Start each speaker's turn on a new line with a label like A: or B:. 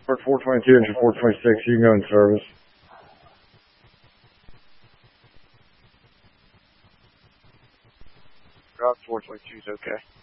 A: Port 422, engine 426, you can go in service.
B: Drop 422 is okay.